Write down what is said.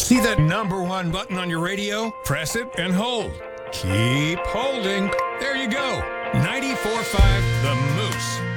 See that number one button on your radio? Press it and hold. Keep holding. There you go. 94.5 The Moose.